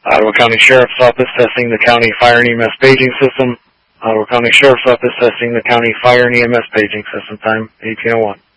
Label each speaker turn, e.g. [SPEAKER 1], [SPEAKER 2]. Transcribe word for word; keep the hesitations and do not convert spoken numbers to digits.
[SPEAKER 1] Ottawa County Sheriff's Office testing the county fire and E M S paging system. Ottawa County Sheriff's Office testing the county fire and E M S paging system. Time eighteen oh one.